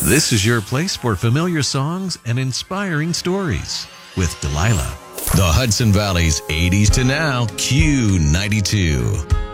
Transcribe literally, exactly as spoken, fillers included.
This is your place for familiar songs and inspiring stories with Delilah. The Hudson Valley's eighties to now Q ninety-two.